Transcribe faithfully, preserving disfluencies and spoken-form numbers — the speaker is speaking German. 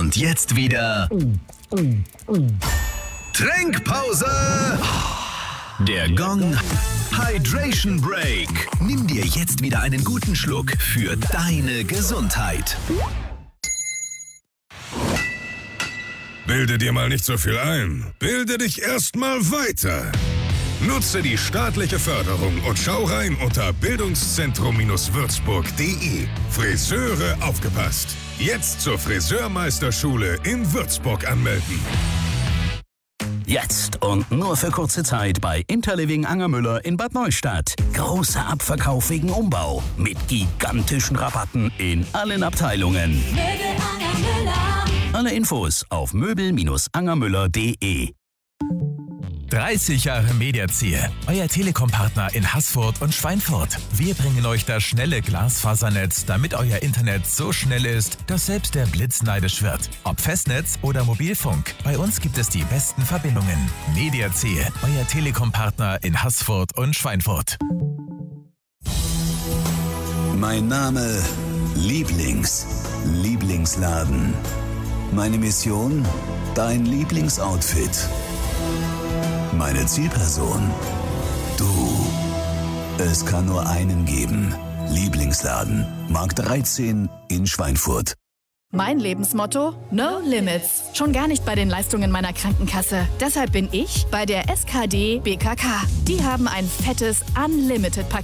Und jetzt wieder Trinkpause. Der Gong Hydration Break. Nimm dir jetzt wieder einen guten Schluck für deine Gesundheit. Bilde dir mal nicht so viel ein. Bilde dich erstmal weiter. Nutze die staatliche Förderung und schau rein unter bildungszentrum-würzburg punkt de. Friseure aufgepasst. Jetzt zur Friseurmeisterschule in Würzburg anmelden. Jetzt und nur für kurze Zeit bei Interliving Angermüller in Bad Neustadt. Großer Abverkauf wegen Umbau mit gigantischen Rabatten in allen Abteilungen. Möbel Angermüller. Alle Infos auf möbel Bindestrich angermüller punkt de. dreißig Jahre Mediaziel, euer Telekom-Partner in Haßfurt und Schweinfurt. Wir bringen euch das schnelle Glasfasernetz, damit euer Internet so schnell ist, dass selbst der Blitz neidisch wird. Ob Festnetz oder Mobilfunk, bei uns gibt es die besten Verbindungen. Mediaziel, euer Telekom-Partner in Haßfurt und Schweinfurt. Mein Name Lieblings. Lieblingsladen. Meine Mission? Dein Lieblingsoutfit. Meine Zielperson? Du. Es kann nur einen geben. Lieblingsladen. Markt dreizehn in Schweinfurt. Mein Lebensmotto? No Limits. Schon gar nicht bei den Leistungen meiner Krankenkasse. Deshalb bin ich bei der S K D B K K. Die haben ein fettes Unlimited-Paket